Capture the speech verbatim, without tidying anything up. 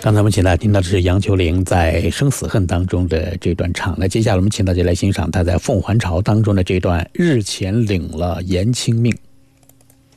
刚才我们请大家听到的是杨秋玲在《生死恨》当中的这段唱，那接下来我们请大家来欣赏她在《凤还巢》当中的这段日前领了颜清命。